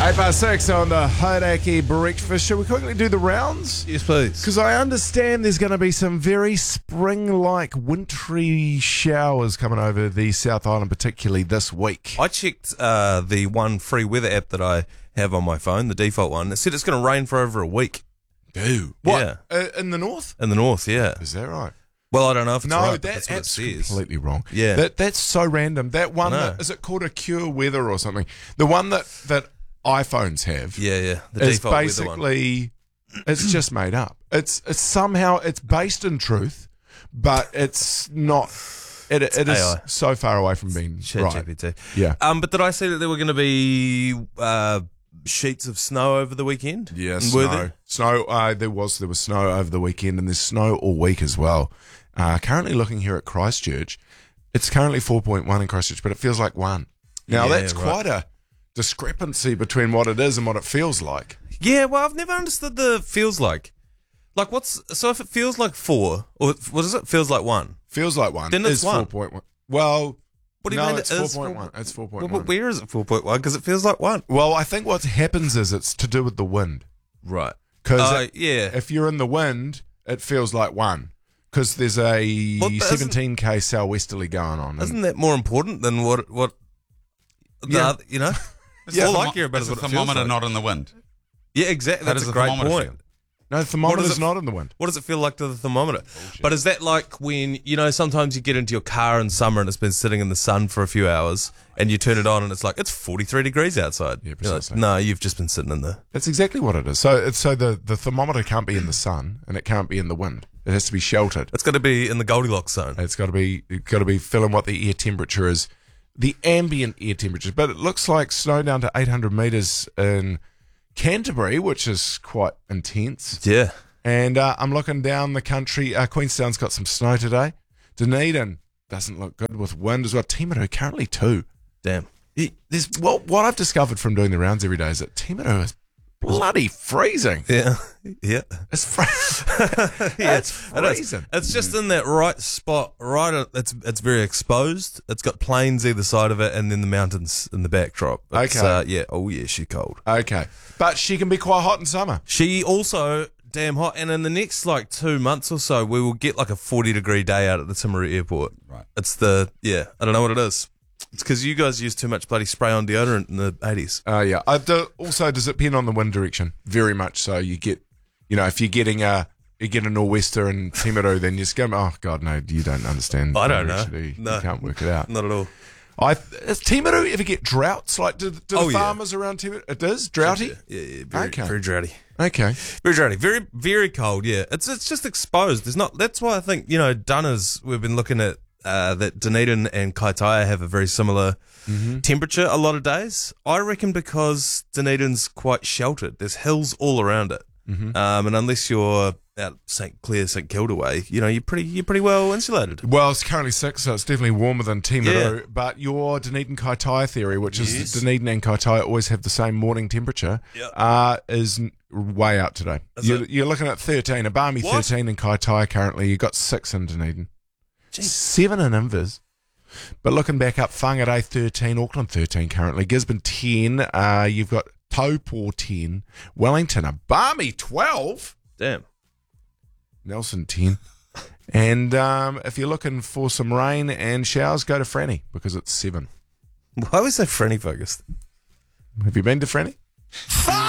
8:06 on the Hodaki Breakfast Show. We quickly do the rounds? Yes, please. Because I understand there's going to be some very spring-like wintry showers coming over the South Island, particularly this week. I checked the one free weather app that I have on my phone, the default one. It said it's going to rain for over a week. What? Yeah. In the north? In the north, yeah. Is that right? Well, I don't know if it's No, right, but that that's what it app's says. completely wrong. Yeah. That's so random. That one, I know. is it called a Cure Weather or something? The one that iPhones have Yeah. The is default weather one. basically, it's just made up. It's somehow, it's based in truth, but it's not, it is AI. so far away from being right. ChatGPT. Yeah. But did I say that there were going to be sheets of snow over the weekend? Yeah, And were there? Snow. There was snow over the weekend, and there's snow all week as well. Currently looking here at Christchurch, it's currently 4.1 in Christchurch, but it feels like 1. Now Yeah, that's right. quite a discrepancy between what it is and what it feels like. Yeah, well, I've never understood the feels like. Like, so if it feels like 4, or what is it? Feels like 1. Feels like 1. Then it's is 1. 4.1. Well, What do you no, mean it's it is 4.1. It's 4.1. Well, where is it 4.1? Because it feels like 1. Well, I think what happens is it's to do with the wind. Right. Because Yeah. if you're in the wind, it feels like 1. Because there's a Well, but 17k southwesterly going on. Isn't that more important than what Yeah. you know? Yeah. All I care about Is is the what it feels thermometer like. not in the wind? Yeah, exactly. How That's does a the great thermometer point. feel? No, the thermometer's it- not in the wind. What does it feel like to the thermometer? But is that like when, sometimes you get into your car in summer and it's been sitting in the sun for a few hours and you turn it on and it's like, it's 43 degrees outside. Yeah, You're like, precisely. no, you've just been sitting in the... That's exactly what it is. So the thermometer can't be in the sun and it can't be in the wind. It has to be sheltered. It's got to be in the Goldilocks zone. It's got to be filling what the air temperature is, the ambient air temperature. But it looks like snow down to 800 metres in Canterbury, which is quite intense. Yeah. And I'm looking down the country. Queenstown's got some snow today. Dunedin doesn't look good with wind as well. Timaru currently 2. Damn. There's what I've discovered from doing the rounds every day is that Timaru is bloody freezing. Yeah. Yeah. It's it's freezing. It's just in that right spot, it's very exposed. It's got plains either side of it and then the mountains in the backdrop. It's, Okay. She's cold. Okay, but she can be quite hot in summer. She also damn hot, and in the next 2 months or so, we will get like a 40-degree day out at the Timaru airport. Right. It's I don't know what it is. It's because you guys used too much bloody spray-on deodorant in the 80s. Yeah. Also, does it depend on the wind direction? Very much so. You get, if you're getting you get a nor'wester in Timaru, then you just go, oh God, no, you don't understand. I don't know. Actually, No. You can't work it out. Not at all. Does Timaru ever get droughts? Like, do the Oh, yeah. farmers around Timaru? It does? Droughty? Yeah, very, Okay. very droughty. Okay. Very droughty. Very, very cold, yeah. It's just exposed. There's not. That's why I think, Dunners, we've been looking at that Dunedin and Kaitaia have a very similar temperature a lot of days. I reckon because Dunedin's quite sheltered. There's hills all around it. And unless you're out St. Clair, St. Kilda way, you're pretty well insulated. Well, it's currently 6, so it's definitely warmer than Timaru. Yeah. But your Dunedin Kaitaia theory, which is Yes. Dunedin and Kaitaia always have the same morning temperature, is way out today. You're looking at 13. Abami What? 13 in Kaitaia currently. You've got 6 in Dunedin. Jeez. 7 in Invis. But looking back up, Whangarei 13, Auckland 13 currently, Gisborne 10, you've got Taupo 10, Wellington, Abami 12, Damn. Nelson 10. And if you're looking for some rain and showers, go to Franny because it's 7. Why was so Franny focused? Have you been to Franny?